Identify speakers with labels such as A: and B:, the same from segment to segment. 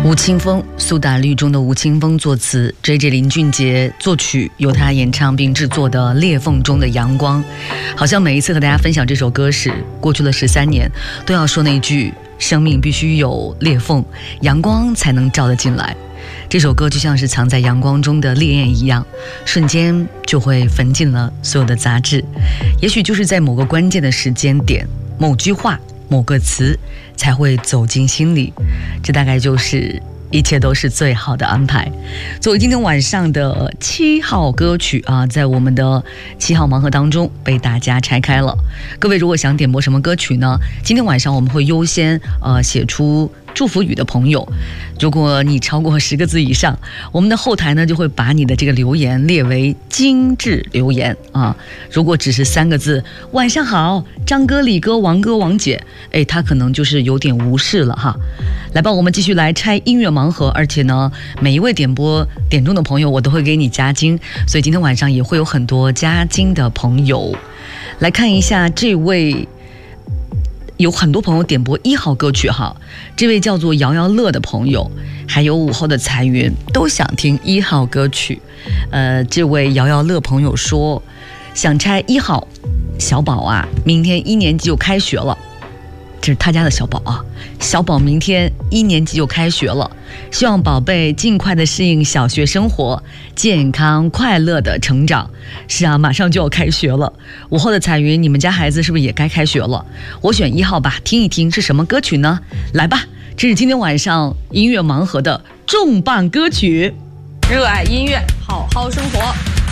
A: 吴青峰，苏打绿中的吴青峰作词， JJ 林俊杰作曲，由他演唱并制作的《裂缝中的阳光》。好像每一次和大家分享这首歌时，过去了13年，都要说那句生命必须有裂缝，阳光才能照得进来。这首歌就像是藏在阳光中的烈焰一样，瞬间就会焚尽了所有的杂质。也许就是在某个关键的时间点，某句话，某个词才会走进心里，这大概就是一切都是最好的安排。作为今天晚上的7号歌曲啊，在我们的7号盲盒当中被大家拆开了。各位如果想点播什么歌曲呢？今天晚上我们会优先写出祝福语的朋友，如果你超过10个字以上，我们的后台呢就会把你的这个留言列为精致留言啊。如果只是3个字，晚上好，张哥、李哥、王哥、王姐，他可能就是有点无视了哈。来吧，我们继续来拆音乐盲盒，而且呢，每一位点中的朋友，我都会给你加金，所以今天晚上也会有很多加金的朋友。来看一下这位。有很多朋友点播1号歌曲哈，这位叫做摇摇乐的朋友，还有5号的彩云都想听1号歌曲。这位摇摇乐朋友说想拆1号，小宝啊，明天1年级就开学了。这是他家的小宝啊，小宝明天1年级就开学了，希望宝贝尽快的适应小学生活，健康快乐的成长。是啊，马上就要开学了。5号的彩云，你们家孩子是不是也该开学了？我选1号吧，听一听是什么歌曲呢？来吧，这是今天晚上音乐盲盒的重磅歌曲。
B: 热爱音乐，好好生活。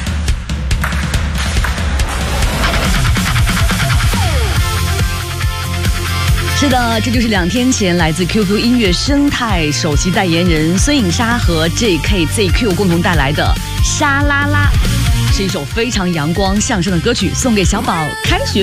A: 是的，这就是2天前来自 QQ 音乐生态首席代言人孙颖莎和 JKZQ 共同带来的沙啦啦，是一首非常阳光向上的歌曲，送给小宝开学